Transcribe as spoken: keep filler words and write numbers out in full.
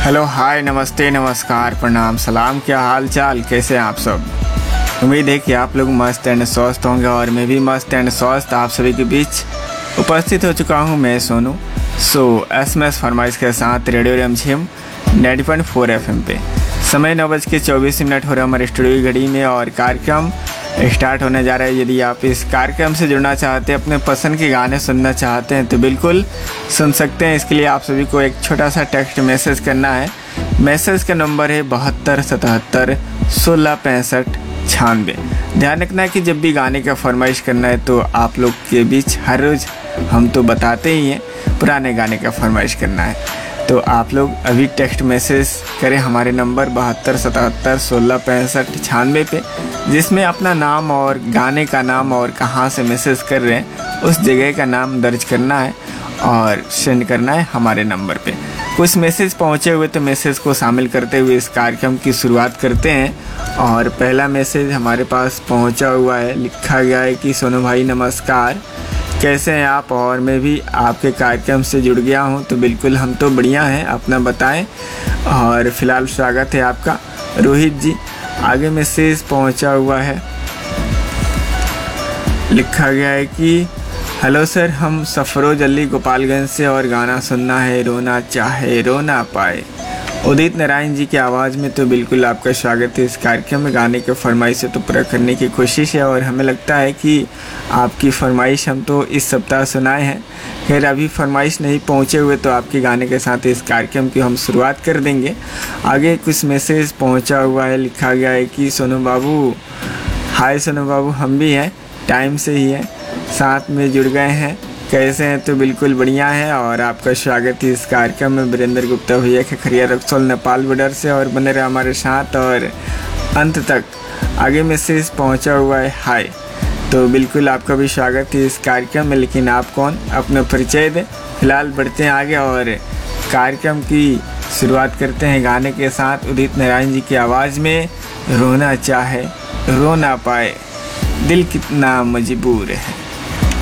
Hello, हाय, नमस्ते, नमस्कार, प्रणाम, सलाम। क्या हाल चाल, कैसे हैं आप सब? उम्मीद है कि आप लोग मस्त एंड स्वस्थ होंगे और मैं भी मस्त एंड स्वस्थ आप सभी के बीच उपस्थित हो चुका हूं। मैं सोनू सो एस एम एस फरमाइश के साथ रेडियो रिमझिम ninety point four F M पे। समय नौ बज के चौबीस मिनट हो रहा है हमारे स्टूडियो की घड़ी में और कार्यक्रम स्टार्ट होने जा रहा है। यदि आप इस कार्यक्रम से जुड़ना चाहते हैं, अपने पसंद के गाने सुनना चाहते हैं तो बिल्कुल सुन सकते हैं। इसके लिए आप सभी को एक छोटा सा टेक्स्ट मैसेज करना है। मैसेज का नंबर है बहत्तर सतहत्तर सोलह पैंसठ छियानवे। ध्यान रखना है कि जब भी गाने का फरमाइश करना है तो आप लोग के बीच हर रोज़ हम तो बताते ही हैं, पुराने गाने का फरमाइश करना है। तो आप लोग अभी टेक्स्ट मैसेज करें हमारे नंबर बहत्तर सतहत्तर सोलह पैंसठ छियानवे पे, जिसमें अपना नाम और गाने का नाम और कहाँ से मैसेज कर रहे हैं उस जगह का नाम दर्ज करना है और सेंड करना है हमारे नंबर पे। कुछ मैसेज पहुँचे हुए तो मैसेज को शामिल करते हुए इस कार्यक्रम की शुरुआत करते हैं। और पहला मैसेज हमारे पास पहुँचा हुआ है, लिखा गया है कि सोनू भाई नमस्कार, कैसे हैं आप? और मैं भी आपके कार्यक्रम से जुड़ गया हूं। तो बिल्कुल हम तो बढ़िया हैं, अपना बताएं। और फिलहाल स्वागत है आपका रोहित जी। आगे मैसेज पहुंचा हुआ है, लिखा गया है कि हेलो सर, हम सफरोज अली गोपालगंज से और गाना सुनना है रोना चाहे रो ना पाए, उदित नारायण जी की आवाज़ में। तो बिल्कुल आपका स्वागत है इस कार्यक्रम में। गाने के फरमाइश से तो पूरा करने की कोशिश है और हमें लगता है कि आपकी फरमाइश हम तो इस सप्ताह सुनाए हैं। खैर अभी फरमाइश नहीं पहुंचे हुए तो आपके गाने के साथ इस कार्यक्रम की हम शुरुआत कर देंगे। आगे कुछ मैसेज पहुंचा हुआ है, लिखा गया है कि सोनू बाबू, हाय सोनू बाबू, हम भी हैं, टाइम से ही हैं, साथ में जुड़ गए हैं, कैसे हैं? तो बिल्कुल बढ़िया है और आपका स्वागत है इस कार्यक्रम में। वीरेंद्र गुप्ता भैया खखरिया रक्सौल नेपाल बॉर्डर से, और बने रहे हमारे साथ और अंत तक। आगे मैसेज पहुंचा हुआ है हाय। तो बिल्कुल आपका भी स्वागत है इस कार्यक्रम में, लेकिन आप कौन, अपना परिचय दें। फिलहाल बढ़ते हैं आगे और कार्यक्रम की शुरुआत करते हैं गाने के साथ। उदित नारायण जी की आवाज़ में रोना चाहे रो ना पाए, दिल कितना मजबूर है।